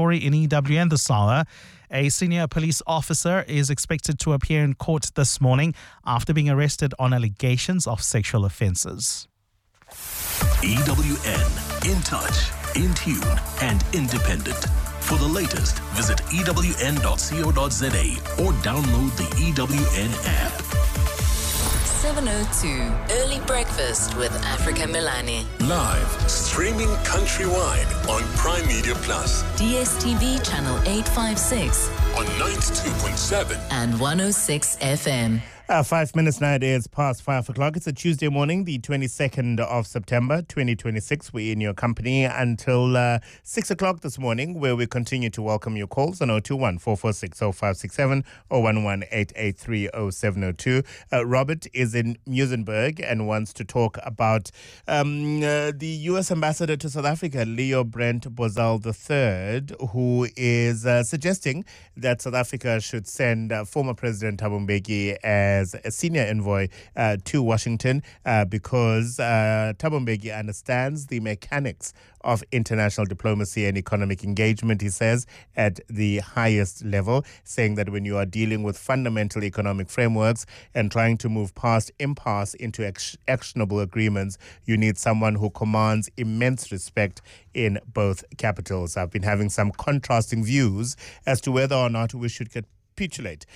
story in EWN this hour. A senior police officer is expected to appear in court this morning after being arrested on allegations of sexual offences. EWN, in touch, in tune and independent. For the latest, visit ewn.co.za or download the EWN app. 702 Early Breakfast with Africa Milani. Live, streaming countrywide on Prime Media Plus. DSTV channel 856 on 92.7 and 106 FM. 5 minutes now, it is past 5 o'clock. It's a Tuesday morning, the 22nd of September, 2026. We're in your company until 6 o'clock this morning, where we continue to welcome your calls on 021 446 0567 or 11883 0702. Robert is in Muizenberg and wants to talk about the U.S. ambassador to South Africa, Leo Brent Bozal III, who is suggesting that South Africa should send former President Thabo Mbeki as a senior envoy to Washington because Thabo Mbeki understands the mechanics of international diplomacy and economic engagement, he says, at the highest level, saying that when you are dealing with fundamental economic frameworks and trying to move past impasse into actionable agreements, you need someone who commands immense respect in both capitals. I've been having some contrasting views as to whether or not we should capitulate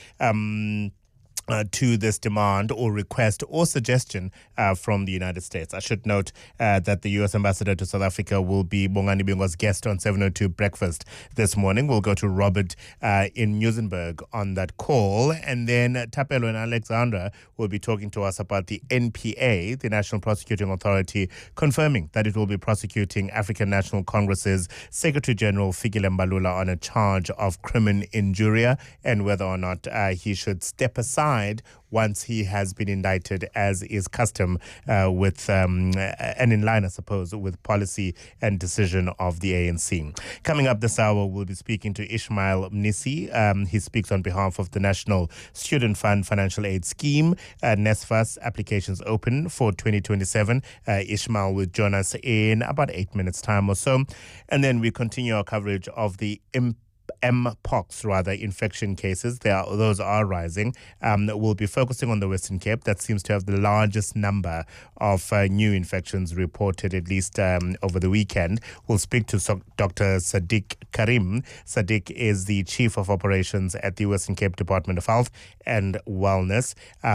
to this demand or request or suggestion from the United States. I should note that the U.S. ambassador to South Africa will be Bongani Bingwa's guest on 702 Breakfast this morning. We'll go to Robert in Muizenberg on that call. And then Tapelo and Alexandra will be talking to us about the NPA, the National Prosecuting Authority, confirming that it will be prosecuting African National Congress's Secretary General Fikile Mbalula on a charge of crimen injuria and whether or not he should step aside once he has been indicted, as is custom with and in line, I suppose, with policy and decision of the ANC. Coming up this hour, we'll be speaking to Ishmael Mnisi. He speaks on behalf of the National Student Fund Financial Aid Scheme. NSFAS applications open for 2027. Ishmael will join us in about 8 minutes' time or so. And then we continue our coverage of the Mpox, infection cases. Those are rising. We'll be focusing on the Western Cape. That seems to have the largest number of new infections reported, at least over the weekend. We'll speak to Dr. Sadiq Karim. Sadiq is the Chief of Operations at the Western Cape Department of Health and Wellness.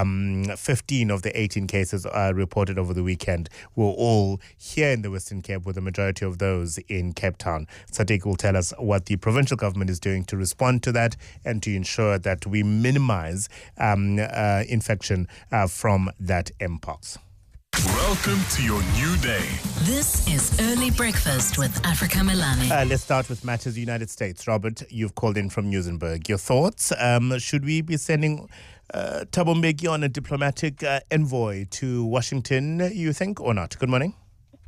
15 of the 18 cases reported over the weekend were all here in the Western Cape, with the majority of those in Cape Town. Sadiq will tell us what the provincial government is doing to respond to that and to ensure that we minimize infection from that Mpox. Welcome to your new day. This is Early Breakfast with Africa Milani. Let's start with matters of the United States. Robert, you've called in from Muizenberg. Your thoughts? Should we be sending Thabo Mbeki on a diplomatic envoy to Washington, you think, or not? Good morning.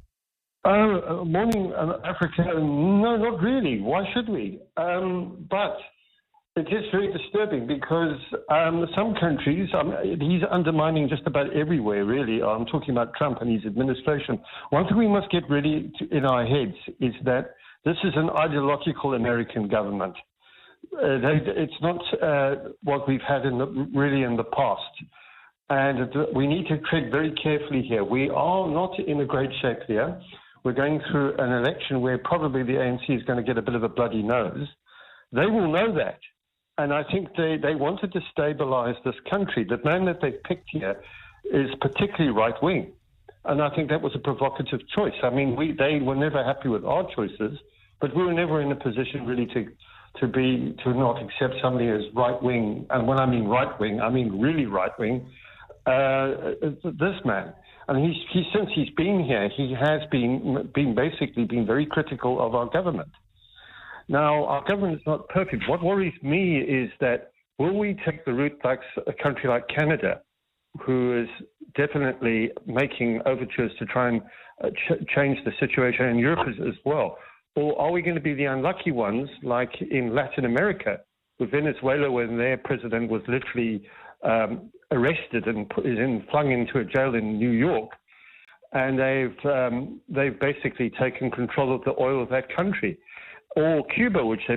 Morning, Africa. No, not really. Why should we? But it is very disturbing because some countries, he's undermining just about everywhere, really. I'm talking about Trump and his administration. One thing we must get ready in our heads is that this is an ideological American government. It's not what we've had in the past. And we need to tread very carefully here. We are not in a great shape here. We're going through an election where probably the ANC is going to get a bit of a bloody nose. They will know that. And I think they wanted to stabilize this country. The man that they picked here is particularly right-wing. And I think that was a provocative choice. I mean, they were never happy with our choices, but we were never in a position really to not accept somebody as right-wing. And when I mean right-wing, I mean really right-wing. This man. And since he's been here, he has been very critical of our government. Now, our government is not perfect. What worries me is that will we take the route like a country like Canada, who is definitely making overtures to try and change the situation in Europe as well? Or are we going to be the unlucky ones like in Latin America, with Venezuela, when their president was literally arrested and flung into a jail in New York, and they've basically taken control of the oil of that country, or Cuba, which they